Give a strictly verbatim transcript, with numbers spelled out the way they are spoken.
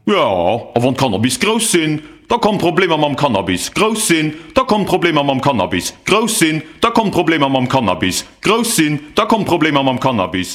Ja, a wann Cannabis groß sinn, da kommt Probleme am Cannabis. Groß sinn, da kommt Probleme am Cannabis. Groß sinn, da kommt Probleme am Cannabis. Groß sinn, da kommt Probleme am Cannabis.